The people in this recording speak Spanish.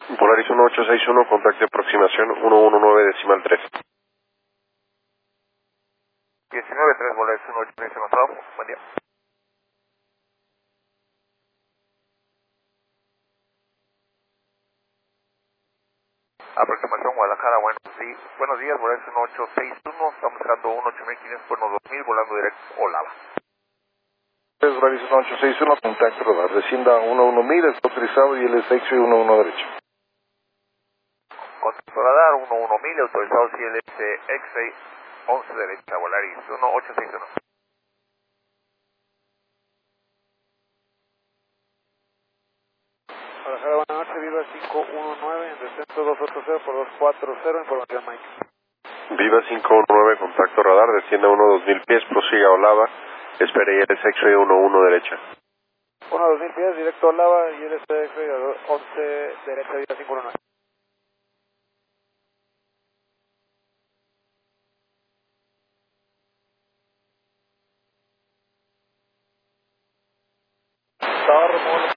Polaris 1861, contacto de aproximación 119.3. 19-3, Polaris 1861, control. Buen día. Aproximación Guadalajara, buenos días, Polaris 1861, estamos dejando 18500 por 2000, volando directo Olava. Polaris 1861, contacto radar, descienda 11000, está autorizado y el SX 11 derecho. Contacto radar 11000, autorizado CLS X-Ray 11 derecha, Polaris 1861. Guadalajara, buenas noches, Viva 519, en descenso 280 por 240, información Mike. Viva 519, contacto radar, descienda 2000 pies, prosiga Olava, espere ILS X-Ray 11 derecha. 2000 pies, directo a Lava y el SX 11 derecha, Viva 519. Tower,